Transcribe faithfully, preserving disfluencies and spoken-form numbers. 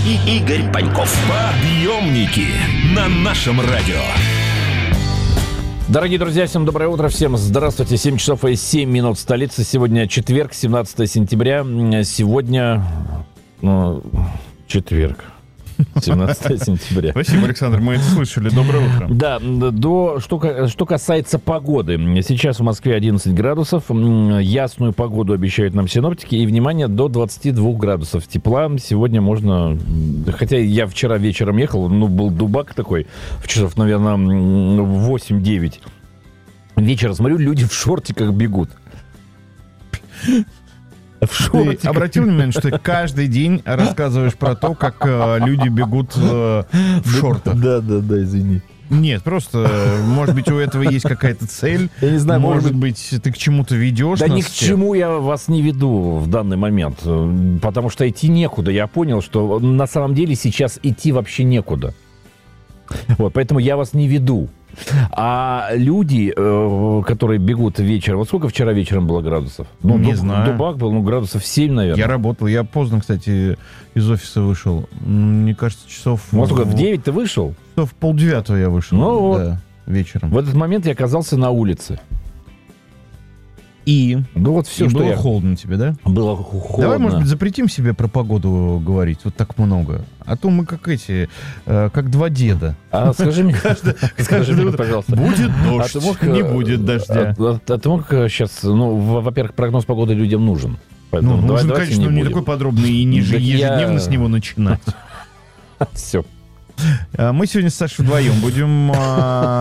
и Игорь Паньков. Подъемники на нашем радио. Дорогие друзья, всем доброе утро, всем здравствуйте. семь часов и семь минут в столице. Сегодня четверг, семнадцатое сентября. Сегодня, ну, четверг. семнадцатое сентября. Спасибо, Александр, мы это слышали. Доброе утро. Да, до, что, что касается погоды. Сейчас в Москве одиннадцать градусов. Ясную погоду обещают нам синоптики. И, внимание, до двадцати двух градусов тепла. Сегодня можно... Хотя я вчера вечером ехал, ну, был дубак такой, в часов, наверное, восемь-девять. Вечером смотрю, люди в шортиках бегут. Ты обратил внимание, что ты каждый день рассказываешь про то, как э, люди бегут э, в шортах? Да, да, да, извини. Нет, просто, может быть, у этого есть какая-то цель. Я не знаю, может, может быть, ты к чему-то ведешь. Да нас ни к всех. чему я вас не веду в данный момент, потому что идти некуда. Я понял, что на самом деле сейчас идти вообще некуда. Вот, поэтому я вас не веду. А люди, э, которые бегут вечером... Вот сколько вчера вечером было градусов? Ну, Не дуб, знаю. Дубак был, ну, градусов семь, наверное. Я работал, я поздно, кстати, из офиса вышел. М, Мне кажется, часов... Ну, сколько, в девять ты вышел? Часов в полдевятого я вышел. Ну, вот. Да, вечером. В этот момент я оказался на улице. И? Ну, вот все, И что было я... холодно тебе, да? Было холодно. Давай, может быть, запретим себе про погоду говорить вот так много. А то мы как эти, э, как два деда. А скажи мне, скажи мне, утро пожалуйста. Будет А дождь, ты мог, не э, будет дождя. А, а- а ты мог сейчас, ну, во- во-первых, прогноз погоды людям нужен. Поэтому Ну, давай- нужно, давайте конечно, не не будем. такой подробный и не же- Так я- ежедневно с него начинать. Все. А Мы сегодня с Сашей вдвоем будем... а,